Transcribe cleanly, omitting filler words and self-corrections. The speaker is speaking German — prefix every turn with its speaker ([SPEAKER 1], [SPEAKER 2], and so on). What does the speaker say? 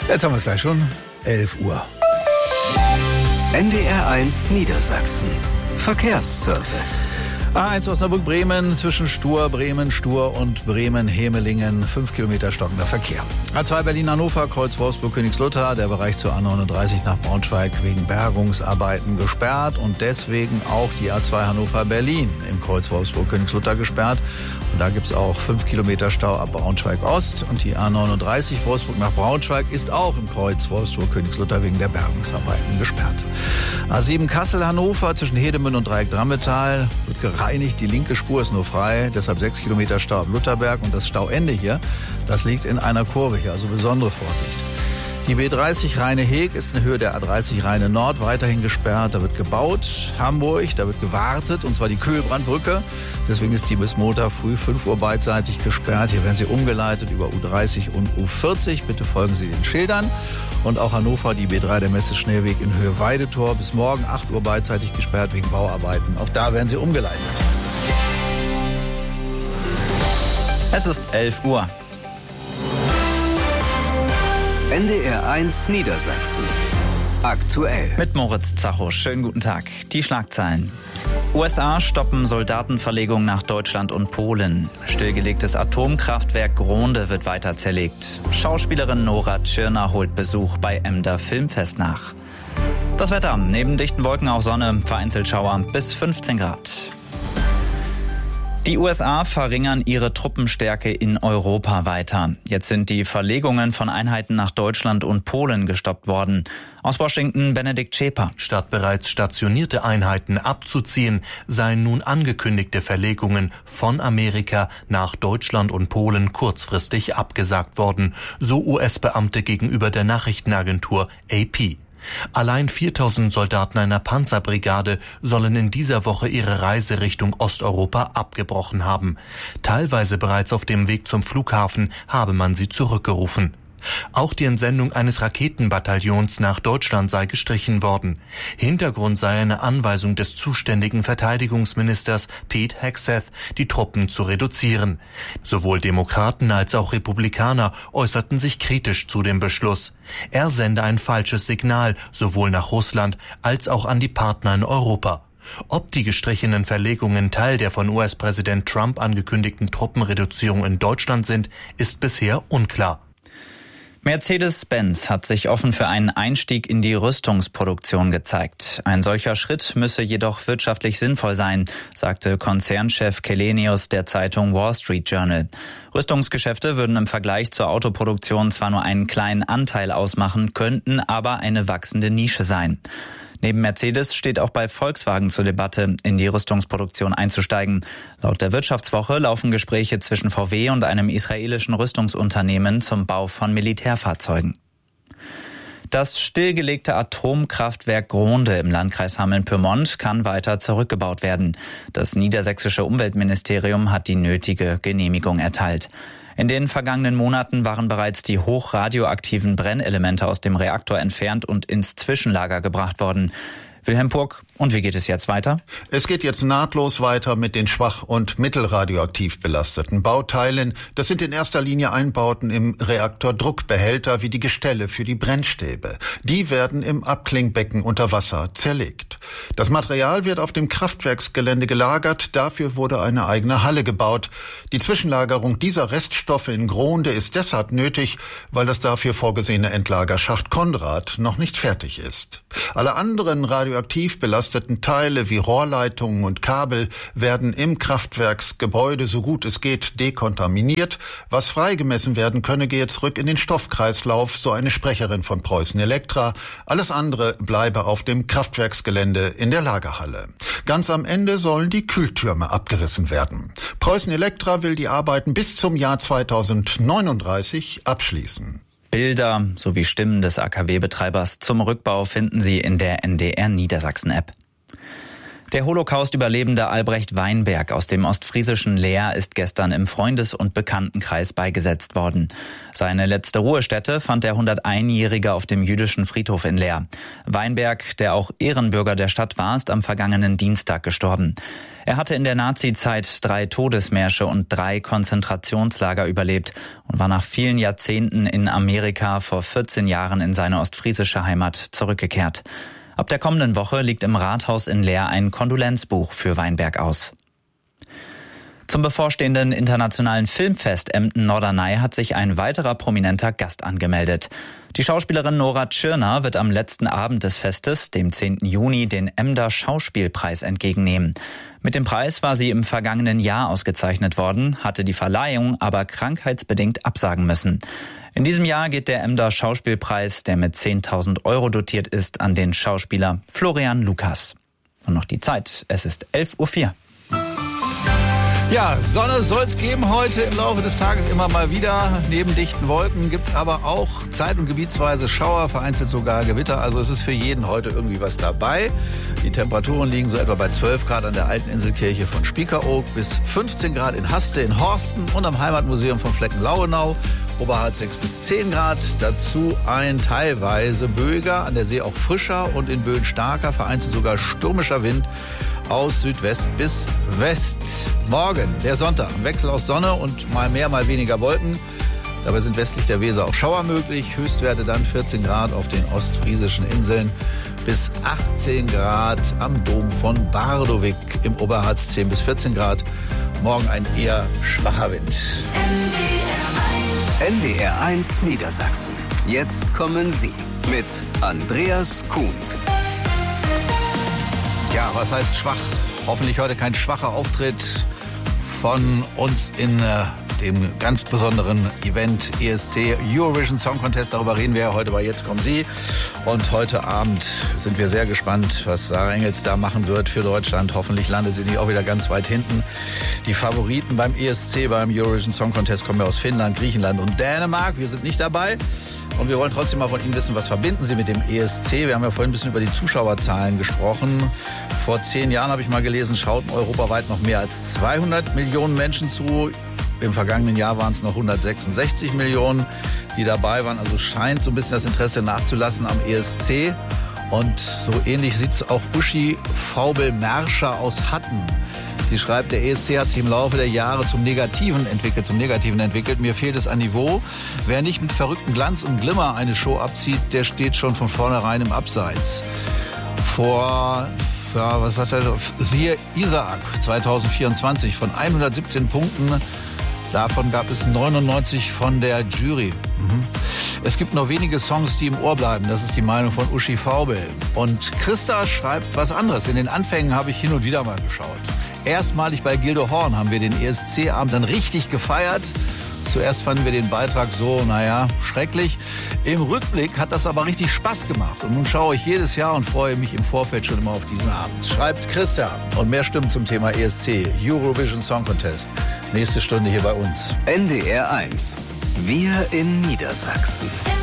[SPEAKER 1] Jetzt haben wir es gleich schon, 11 Uhr.
[SPEAKER 2] NDR1 Niedersachsen. Verkehrsservice.
[SPEAKER 1] A1 Osnabrück-Bremen zwischen Bremen-Stur und Bremen-Hemelingen. 5 Kilometer stockender Verkehr. A2 Berlin-Hannover, Kreuz Wolfsburg-Königslutter. Der Bereich zur A39 nach Braunschweig wegen Bergungsarbeiten gesperrt. Und deswegen auch die A2 Hannover-Berlin im Kreuz Wolfsburg-Königslutter gesperrt. Und da gibt es auch 5 Kilometer Stau ab Braunschweig-Ost. Und die A39 Wolfsburg nach Braunschweig ist auch im Kreuz Wolfsburg-Königslutter wegen der Bergungsarbeiten gesperrt. A7 Kassel-Hannover zwischen Hedemünde und Dreieck Drammetal wird gereinigt. Die linke Spur ist nur frei. Deshalb 6 Kilometer Stau ab Lutherberg. Und das Stauende hier, das liegt in einer Kurve hier. Also besondere Vorsicht. Die B30 Rheine-Heg ist in Höhe der A30 Rheine-Nord weiterhin gesperrt. Da wird gebaut. Hamburg, da wird gewartet, und zwar die Kühlbrandbrücke. Deswegen ist die bis Montag früh 5 Uhr beidseitig gesperrt. Hier werden sie umgeleitet über U30 und U40. Bitte folgen Sie den Schildern. Und auch Hannover, die B3, der Messe-Schnellweg in Höhe Weidetor, bis morgen 8 Uhr beidseitig gesperrt wegen Bauarbeiten. Auch da werden sie umgeleitet.
[SPEAKER 3] Es ist 11 Uhr.
[SPEAKER 2] NDR1 Niedersachsen. Aktuell.
[SPEAKER 3] Mit Moritz Zacho. Schönen guten Tag. Die Schlagzeilen. USA stoppen Soldatenverlegung nach Deutschland und Polen. Stillgelegtes Atomkraftwerk Gronde wird weiter zerlegt. Schauspielerin Nora Tschirner holt Besuch bei Emder Filmfest nach. Das Wetter. Neben dichten Wolken auch Sonne, vereinzelt Schauer bis 15 Grad. Die USA verringern ihre Truppenstärke in Europa weiter. Jetzt sind die Verlegungen von Einheiten nach Deutschland und Polen gestoppt worden. Aus Washington Benedikt Schäper.
[SPEAKER 4] Statt bereits stationierte Einheiten abzuziehen, seien nun angekündigte Verlegungen von Amerika nach Deutschland und Polen kurzfristig abgesagt worden, so US-Beamte gegenüber der Nachrichtenagentur AP. Allein 4000 Soldaten einer Panzerbrigade sollen in dieser Woche ihre Reise Richtung Osteuropa abgebrochen haben. Teilweise bereits auf dem Weg zum Flughafen habe man sie zurückgerufen. Auch die Entsendung eines Raketenbataillons nach Deutschland sei gestrichen worden. Hintergrund sei eine Anweisung des zuständigen Verteidigungsministers Pete Hegseth, die Truppen zu reduzieren. Sowohl Demokraten als auch Republikaner äußerten sich kritisch zu dem Beschluss. Er sende ein falsches Signal, sowohl nach Russland als auch an die Partner in Europa. Ob die gestrichenen Verlegungen Teil der von US-Präsident Trump angekündigten Truppenreduzierung in Deutschland sind, ist bisher unklar.
[SPEAKER 3] Mercedes-Benz hat sich offen für einen Einstieg in die Rüstungsproduktion gezeigt. Ein solcher Schritt müsse jedoch wirtschaftlich sinnvoll sein, sagte Konzernchef Källenius der Zeitung Wall Street Journal. Rüstungsgeschäfte würden im Vergleich zur Autoproduktion zwar nur einen kleinen Anteil ausmachen, könnten aber eine wachsende Nische sein. Neben Mercedes steht auch bei Volkswagen zur Debatte, in die Rüstungsproduktion einzusteigen. Laut der Wirtschaftswoche laufen Gespräche zwischen VW und einem israelischen Rüstungsunternehmen zum Bau von Militärfahrzeugen. Das stillgelegte Atomkraftwerk Gronde im Landkreis Hameln-Pyrmont kann weiter zurückgebaut werden. Das niedersächsische Umweltministerium hat die nötige Genehmigung erteilt. In den vergangenen Monaten waren bereits die hochradioaktiven Brennelemente aus dem Reaktor entfernt und ins Zwischenlager gebracht worden. Wilhelm Purk, und wie geht es jetzt weiter?
[SPEAKER 5] Es geht jetzt nahtlos weiter mit den schwach- und mittelradioaktiv belasteten Bauteilen. Das sind in erster Linie Einbauten im Reaktordruckbehälter wie die Gestelle für die Brennstäbe. Die werden im Abklingbecken unter Wasser zerlegt. Das Material wird auf dem Kraftwerksgelände gelagert. Dafür wurde eine eigene Halle gebaut. Die Zwischenlagerung dieser Reststoffe in Gronde ist deshalb nötig, weil das dafür vorgesehene Endlager Schacht Konrad noch nicht fertig ist. Alle anderen radioaktiv belasteten Teile wie Rohrleitungen und Kabel werden im Kraftwerksgebäude so gut es geht dekontaminiert. Was freigemessen werden könne, gehe zurück in den Stoffkreislauf, so eine Sprecherin von Preußen Elektra. Alles andere bleibe auf dem Kraftwerksgelände in der Lagerhalle. Ganz am Ende sollen die Kühltürme abgerissen werden. Preußen Elektra will die Arbeiten bis zum Jahr 2039 abschließen.
[SPEAKER 3] Bilder sowie Stimmen des AKW-Betreibers zum Rückbau finden Sie in der NDR Niedersachsen-App. Der Holocaust-Überlebende Albrecht Weinberg aus dem ostfriesischen Leer ist gestern im Freundes- und Bekanntenkreis beigesetzt worden. Seine letzte Ruhestätte fand der 101-Jährige auf dem jüdischen Friedhof in Leer. Weinberg, der auch Ehrenbürger der Stadt war, ist am vergangenen Dienstag gestorben. Er hatte in der Nazi-Zeit 3 Todesmärsche und 3 Konzentrationslager überlebt und war nach vielen Jahrzehnten in Amerika vor 14 Jahren in seine ostfriesische Heimat zurückgekehrt. Ab der kommenden Woche liegt im Rathaus in Leer ein Kondolenzbuch für Weinberg aus. Zum bevorstehenden internationalen Filmfest Emden-Norderney hat sich ein weiterer prominenter Gast angemeldet. Die Schauspielerin Nora Tschirner wird am letzten Abend des Festes, dem 10. Juni, den Emder Schauspielpreis entgegennehmen. Mit dem Preis war sie im vergangenen Jahr ausgezeichnet worden, hatte die Verleihung aber krankheitsbedingt absagen müssen. In diesem Jahr geht der Emder Schauspielpreis, der mit 10.000 € dotiert ist, an den Schauspieler Florian Lukas. Und noch die Zeit, es ist 11:04 Uhr.
[SPEAKER 1] Ja, Sonne soll es geben heute im Laufe des Tages immer mal wieder. Neben dichten Wolken gibt es aber auch zeit- und gebietsweise Schauer, vereinzelt sogar Gewitter. Also es ist für jeden heute irgendwie was dabei. Die Temperaturen liegen so etwa bei 12 Grad an der alten Inselkirche von Spiekeroog, bis 15 Grad in Haste, in Horsten und am Heimatmuseum von Flecken-Lauenau. Oberharz 6 bis 10 Grad. Dazu ein teilweise böiger, an der See auch frischer und in Böen starker, vereinzelt sogar stürmischer Wind aus Südwest bis West. Morgen, der Sonntag, ein Wechsel aus Sonne und mal mehr, mal weniger Wolken. Dabei sind westlich der Weser auch Schauer möglich. Höchstwerte dann 14 Grad auf den ostfriesischen Inseln bis 18 Grad am Dom von Bardowik. Im Oberharz 10 bis 14 Grad. Morgen ein eher schwacher Wind.
[SPEAKER 2] NDR 1 Niedersachsen. Jetzt kommen Sie mit Andreas Kuhns.
[SPEAKER 1] Ja, was heißt schwach? Hoffentlich heute kein schwacher Auftritt von uns in dem ganz besonderen Event ESC Eurovision Song Contest. Darüber reden wir ja heute bei Jetzt kommen Sie. Und heute Abend sind wir sehr gespannt, was Sarah Engels da machen wird für Deutschland. Hoffentlich landet sie nicht auch wieder ganz weit hinten. Die Favoriten beim ESC, beim Eurovision Song Contest, kommen ja aus Finnland, Griechenland und Dänemark. Wir sind nicht dabei. Und wir wollen trotzdem mal von Ihnen wissen, was verbinden Sie mit dem ESC? Wir haben ja vorhin ein bisschen über die Zuschauerzahlen gesprochen. Vor 10 Jahren habe ich mal gelesen, schauten europaweit noch mehr als 200 Millionen Menschen zu. Im vergangenen Jahr waren es noch 166 Millionen, die dabei waren. Also scheint so ein bisschen das Interesse nachzulassen am ESC. Und so ähnlich sieht es auch Uschi Faubel-Merscher aus Hatten. Sie schreibt, der ESC hat sich im Laufe der Jahre zum Negativen entwickelt. Mir fehlt es an Niveau. Wer nicht mit verrücktem Glanz und Glimmer eine Show abzieht, der steht schon von vornherein im Abseits. Siehe Isaak 2024 von 117 Punkten. Davon gab es 99 von der Jury. Es gibt nur wenige Songs, die im Ohr bleiben. Das ist die Meinung von Uschi Faubel. Und Christa schreibt was anderes. In den Anfängen habe ich hin und wieder mal geschaut. Erstmalig bei Gildo Horn haben wir den ESC-Abend dann richtig gefeiert. Zuerst fanden wir den Beitrag so, schrecklich. Im Rückblick hat das aber richtig Spaß gemacht. Und nun schaue ich jedes Jahr und freue mich im Vorfeld schon immer auf diesen Abend. Schreibt Christa. Und mehr Stimmen zum Thema ESC, Eurovision Song Contest. Nächste Stunde hier bei uns.
[SPEAKER 2] NDR 1. Wir in Niedersachsen.